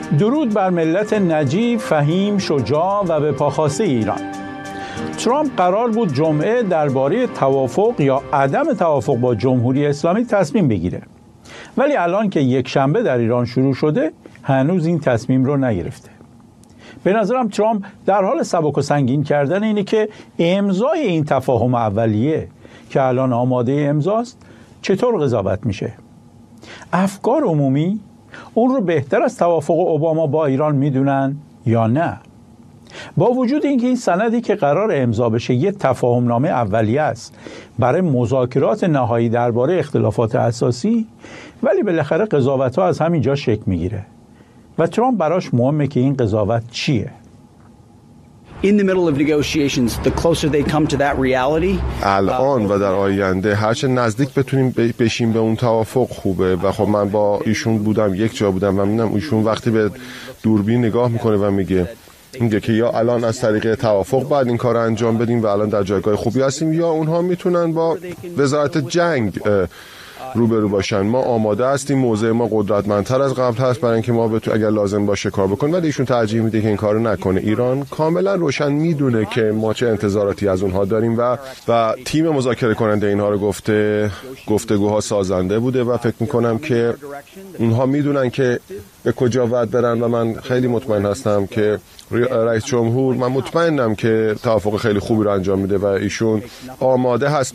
درود بر ملت نجیب، فهیم، شجاع و به پاخاسته ایران. ترامپ قرار بود جمعه درباره توافق یا عدم توافق با جمهوری اسلامی تصمیم بگیره، ولی الان که یک شنبه در ایران شروع شده هنوز این تصمیم رو نگرفته. به نظرم ترامپ در حال سبک و سنگین کردن اینه که امضای این تفاهم اولیه که الان آماده امضاست چطور قضاوت میشه. افکار عمومی اون رو بهتر از توافق اوباما با ایران میدونن یا نه؟ با وجود اینکه این سندی که قرار امضا بشه یه تفاهم نامه اولیه است برای مذاکرات نهایی درباره اختلافات اساسی، ولی بالاخره قضاوت‌ها از همینجا شکل میگیره و ترامپ براش مهمه که این قضاوت چیه. In the middle of negotiations, the closer they come to that reality. الان و در آینده هرچه نزدیک بتونیم بشیم به اون توافق خوبه. و خب من با ایشون بودم، یک جا بودم و می‌بینم ایشون وقتی به دوربین نگاه میکنه و میگه که یا الان از طریق توافق باید این کار انجام بدیم و الان در جایگاه خوبی هستیم، یا اونها میتونن با وزارت جنگ روبرو باشن. ما آماده هستیم، موضع ما قدرتمندتر از قبل هست برای اینکه ما اگر لازم باشه کار بکنیم، ولی ایشون ترجیح میده که این کارو نکنه. ایران کاملا روشن میدونه که ما چه انتظاراتی از اونها داریم و تیم مذاکره کننده اینها رو گفتگوها سازنده بوده و فکر میکنم که اونها میدونن که به کجا باید برن و من خیلی مطمئن هستم که رئیس جمهور، من مطمئنم که توافق خیلی خوبی رو انجام میده و ایشون آماده هست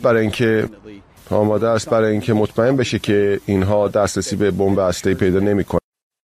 برای اینکه مطمئن بشه که اینها دسترسی به بمب هسته‌ای پیدا نمی‌کنن.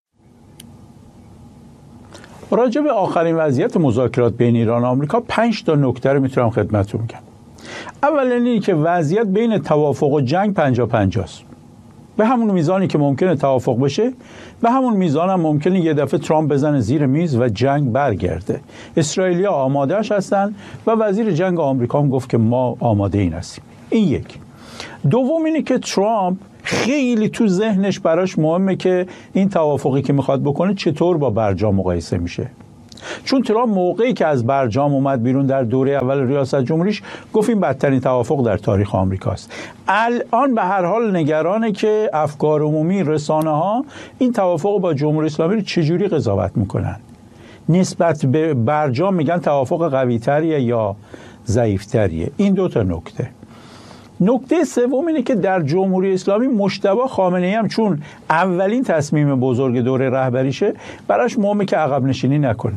راجع به آخرین وضعیت مذاکرات بین ایران و آمریکا 5 تا نکته رو میتونم خدمتتون بگم. اولا اینه که وضعیت بین توافق و جنگ 50-50 است. به همون میزانی که ممکنه توافق بشه، به همون میزان هم ممکنه یه دفعه ترامپ بزنه زیر میز و جنگ برگرده. اسرائیلی‌ها آماده‌اش هستن و وزیر جنگ آمریکا هم گفت که ما آماده این هستیم. این یک. دوم اینه که ترامپ خیلی تو ذهنش براش مهمه که این توافقی که میخواد بکنه چطور با برجام مقایسه میشه. چون ترامپ موقعی که از برجام اومد بیرون در دوره اول ریاست جمهوریش گفت این بدترین توافق در تاریخ آمریکاست. الان به هر حال نگرانه که افکار عمومی، رسانه ها این توافق با جمهوری اسلامی رو چجوری قضاوت میکنن. نسبت به برجام میگن توافق قوی‌تریه یا ضعیف‌تریه. این دو تا نکته. نکته سوم اینه که در جمهوری اسلامی مجتبی خامنه‌ای هم چون اولین تصمیم بزرگ دوره رهبریشه براش مهمه که عقب نشینی نکنه.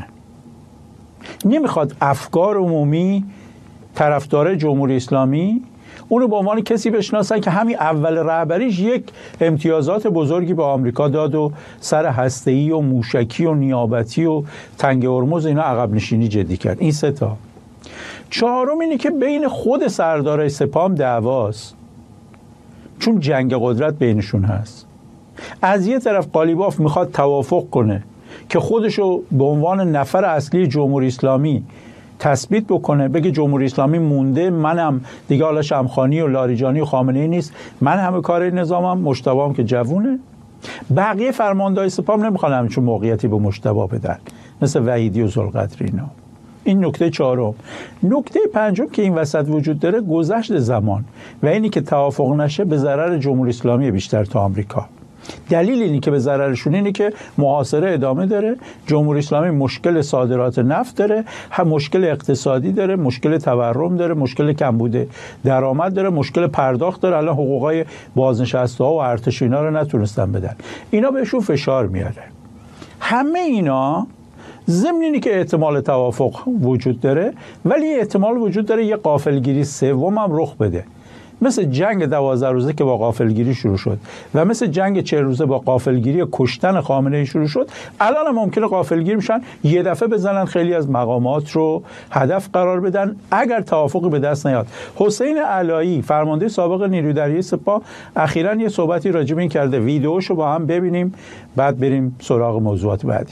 نمیخواد افکار عمومی طرفدار جمهوری اسلامی اونو به عنوان کسی بشناسن که همین اول رهبریش یک امتیازات بزرگی به آمریکا داد و سر هسته‌ای و موشکی و نیابتی و تنگ هرمز اینا عقب نشینی جدی کرد. این سه تا. چهارم اینه که بین خود سردارای سپاه هم دعواست، چون جنگ قدرت بینشون هست. از یه طرف قالیباف میخواد توافق کنه که خودشو به عنوان نفر اصلی جمهوری اسلامی تثبیت بکنه، بگه جمهوری اسلامی مونده، منم دیگه، حالا شمخانی و لاریجانی و خامنه‌ای نیست، من همه کار نظامم، مجتبی که جوونه. بقیه فرماندهای سپاه نمیخوان همچون موقعیتی به مجتبی بدن، مثل وحیدی و ذوالقدری اینا. این نکته چهارم. نکته پنجم که این وسط وجود داره گذشت زمان و اینی که توافق نشه به ضرر جمهوری اسلامی بیشتر تا آمریکا. دلیل اینی که به ضررشون اینه که محاصره ادامه داره، جمهوری اسلامی مشکل صادرات نفت داره، هم مشکل اقتصادی داره، مشکل تورم داره، مشکل کمبود درآمد داره، مشکل پرداخت داره. الان حقوقای بازنشسته‌ها و ارتش اینا رو نتونستن بدن. اینا بهشون فشار میاره. همه اینا ضمن اینی که احتمال توافق وجود داره، ولی احتمال وجود داره یه غافلگیری سوم هم رخ بده، مثل جنگ 12 روزه که با غافلگیری شروع شد و مثل جنگ 40 روزه با غافلگیری کشتن خامنه‌ای شروع شد. الان هم ممکنه غافلگیر میشن، یه دفعه بزنن خیلی از مقامات رو هدف قرار بدن اگر توافقی به دست نیاد. حسین علایی فرمانده سابق نیروی دریایی سپاه اخیراً یه صحبتی راجع به این کرده، ویدیوشو با هم ببینیم بعد بریم سراغ موضوعات بعدی.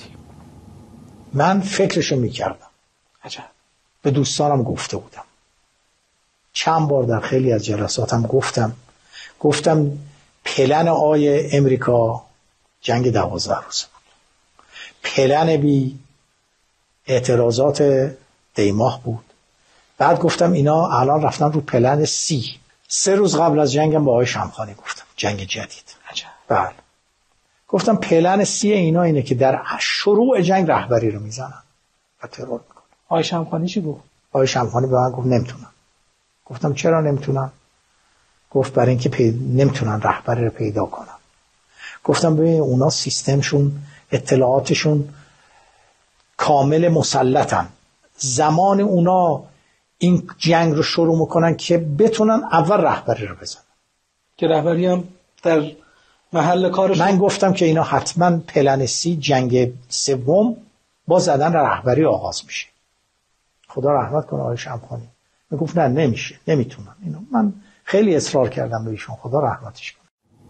من فکرشو میکردم، به دوستانم گفته بودم، چند بار در خیلی از جلساتم گفتم پلن آی امریکا جنگ 12 روزه بود، پلن بی اعتراضات دیماه بود. بعد گفتم اینا الان رفتن رو پلن سی. 3 روز قبل از جنگم با آقای شمخانی گفتم جنگ جدید. بله گفتم پلن سی اینا اینه که در شروع جنگ رهبری رو میزنن و ترور میکنن. آقای شمخانی چی گفت؟ آقای شمخانی به من گفت نمیتونم. گفتم چرا نمیتونم؟ گفت برای اینکه نمیتونن رهبری رو پیدا کنن. گفتم ببین اونا سیستمشون اطلاعاتشون کامل مسلطن، زمان اونا این جنگ رو شروع میکنن که بتونن اول رهبری رو بزنن، که رهبری هم در محل کارش. من گفتم که اینا حتما پلن سی جنگ سوم با زدن رهبری آغاز میشه. خدا رحمت کنه آقای شمخانی میگفت نه نمیشه، نمیتونن اینو. من خیلی اصرار کردم به ایشون، خدا رحمتش کنه.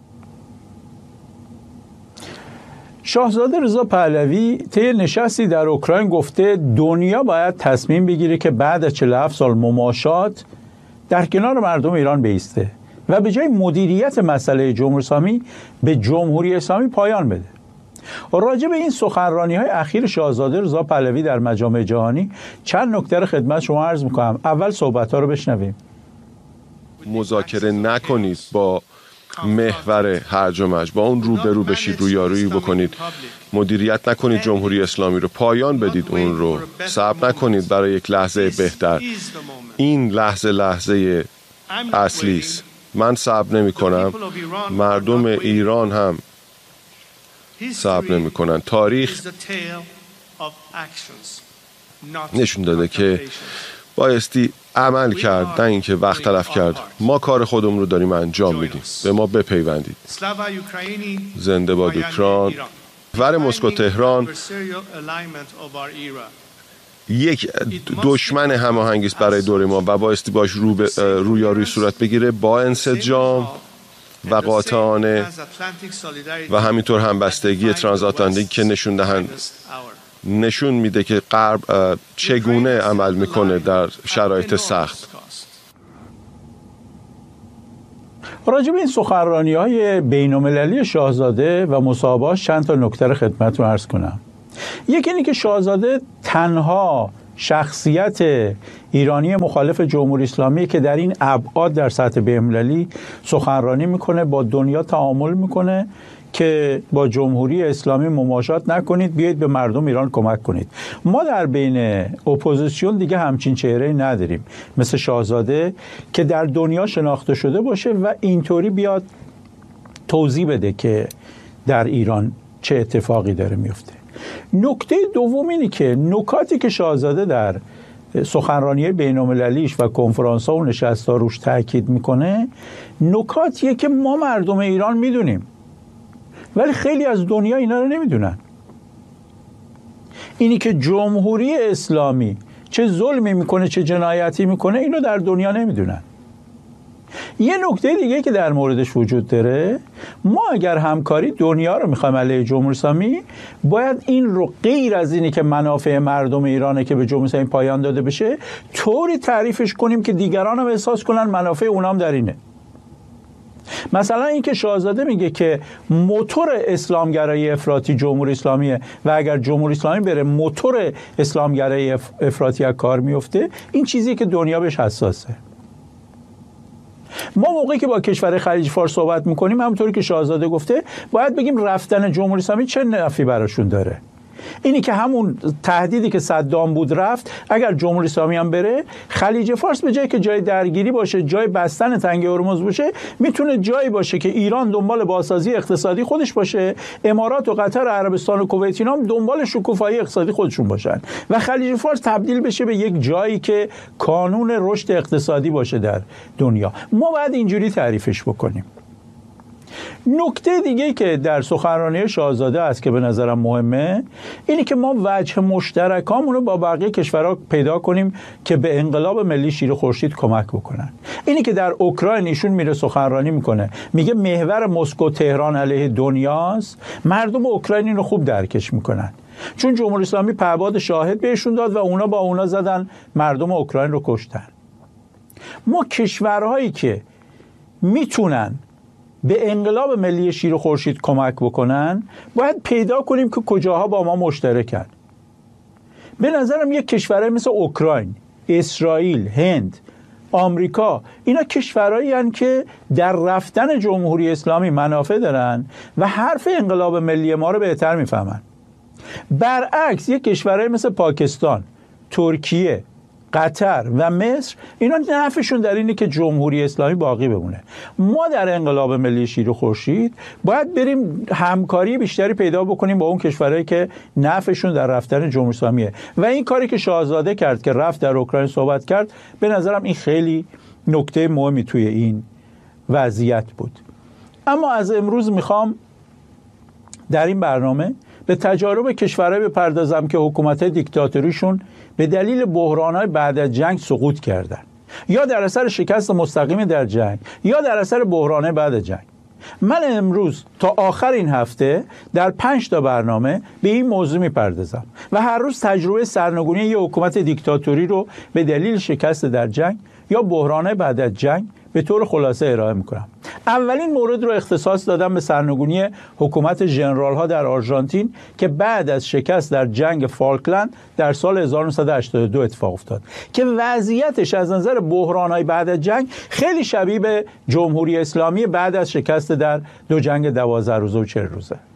شاهزاده رضا پهلوی طی نشستی در اوکراین گفته دنیا باید تصمیم بگیره که بعد از 47 سال مماشات در کنار مردم ایران بایسته و به جای مدیریت مسئله جمهوری اسلامی به جمهوری اسلامی پایان بده. راجع به این سخنرانی‌های اخیر شاهزاده رضا پهلوی در مجامع جهانی چند نکته رو خدمت شما عرض می‌کنم. اول صحبت‌ها رو بشنویم. مذاکره نکنید با محور هرج و مرج، با اون روبرو بشید، رویارویی بکنید، مدیریت نکنید جمهوری اسلامی رو، پایان بدید اون رو، صبر نکنید برای یک لحظه بهتر. این لحظه اصلی است. من صبر نمی کنم، مردم ایران هم صبر نمی کنن. تاریخ نشون داده که بایستی عمل کرد، نه اینکه وقت تلف کرد. ما کار خودمون رو داریم انجام میدیم، به ما بپیوندید. زنده باد اوکراین. ور مسکو تهران یک دشمن هماهنگی است برای دوره ما و بایستی باش رویارویی صورت بگیره با انسجام و قاطعانه و همینطور همبستگی ترانزاتلانتیک که نشون میده که غرب چگونه عمل میکنه در شرایط سخت. راجع به این سخنرانی‌های بین‌المللی شاهزاده و مصاحبه‌اش چند تا نکته رو خدمتتون عرض کنم. یکی اینه که شاهزاده تنها شخصیت ایرانی مخالف جمهوری اسلامی که در این ابعاد در سطح بین‌المللی سخنرانی میکنه، با دنیا تعامل میکنه که با جمهوری اسلامی مماشات نکنید، بیایید به مردم ایران کمک کنید. ما در بین اپوزیسیون دیگه همچین چهره نداریم مثل شاهزاده که در دنیا شناخته شده باشه و اینطوری بیاد توضیح بده که در ایران چه اتفاقی داره میفته. نکته دوم اینه که نکاتی که شاهزاده در سخنرانی بین‌المللیش و کنفرانس‌ها و نشست‌ها روش تاکید میکنه نکاتیه که ما مردم ایران میدونیم ولی خیلی از دنیا اینا رو نمیدونن. اینی که جمهوری اسلامی چه ظلمی میکنه، چه جنایتی میکنه، اینو در دنیا نمیدونن. یه نکته دیگه که در موردش وجود داره، ما اگر همکاری دنیا رو میخوایم علیه جمهوری اسلامی، باید این رو غیر از اینی که منافع مردم ایرانه که به جمهوری اسلامی پایان داده بشه، طوری تعریفش کنیم که دیگران هم احساس کنن منافع اونام در اینه. مثلا این که شاهزاده میگه که موتور اسلامگرایی افراطی جمهوری اسلامیه و اگر جمهوری اسلامی بره موتور اسلامگرایی افراطی از کار میفته، این چیزی که دنیا بهش حساسه. ما موقعی که با کشور خلیج فارس صحبت میکنیم، همونطوری که شاهزاده گفته، باید بگیم رفتن جمهوری اسلامی چه نفعی براشون داره. اینی که همون تهدیدی که صدام بود رفت، اگر جمهوری اسلامی هم بره، خلیج فارس به جای که جای درگیری باشه، جای بستن تنگه هرمز باشه، میتونه جایی باشه که ایران دنبال بازسازی اقتصادی خودش باشه، امارات و قطر و عربستان و کویت اینا هم دنبال شکوفایی اقتصادی خودشون باشن و خلیج فارس تبدیل بشه به یک جایی که کانون رشد اقتصادی باشه در دنیا. ما باید اینجوری تعریفش بکنیم. نکته دیگه که در سخنرانی شاهزاده است که به نظرم مهمه، اینه که ما وجه مشترکامون رو با بقیه کشورها پیدا کنیم که به انقلاب ملی شیر خورشید کمک بکنن. اینه که در اوکراین ایشون میره سخنرانی میکنه، میگه محور مسکو تهران علیه دنیاست. مردم اوکراین رو خوب درکش میکنن، چون جمهوری اسلامی پهباد شاهد بهشون داد و اونا با اونا زدن، مردم اوکراین رو کشتن. ما کشورهایی که میتونن به انقلاب ملی شیر خورشید کمک بکنن، باید پیدا کنیم که کجاها با ما مشترکن. به نظرم یک کشورهای مثل اوکراین، اسرائیل، هند، آمریکا، اینا کشورهایی هستند که در رفتن جمهوری اسلامی منافع دارن و حرف انقلاب ملی ما رو بهتر میفهمن. برعکس یک کشورهای مثل پاکستان، ترکیه، قطر و مصر، اینا نفعشون در اینه که جمهوری اسلامی باقی بمونه. ما در انقلاب ملی شیر و خورشید باید بریم همکاری بیشتری پیدا بکنیم با اون کشورهایی که نفعشون در رفتن جمهوری اسلامیه و این کاری که شاهزاده کرد که رفت در اوکراین صحبت کرد، به نظرم این خیلی نکته مهمی توی این وضعیت بود. اما از امروز میخوام در این برنامه به تجارب کشورهایی بپردازم که حکومت دیکتاتوریشون به دلیل بحران‌های بعد از جنگ سقوط کردن، یا در اثر شکست مستقیم در جنگ یا در اثر بحران‌های بعد از جنگ. من امروز تا آخر این هفته در 5 تا برنامه به این موضوع میپردازم و هر روز تجربه سرنگونی یک حکومت دیکتاتوری رو به دلیل شکست در جنگ یا بحران‌های بعد از جنگ به طور خلاصه ارائه میکنم. اولین مورد رو اختصاص دادم به سرنگونی حکومت ژنرال ها در آرژانتین که بعد از شکست در جنگ فالکلند در سال 1982 اتفاق افتاد که وضعیتش از نظر بحران‌های بعد از جنگ خیلی شبیه به جمهوری اسلامی بعد از شکست در 2 جنگ 12 روزه و 40 روزه.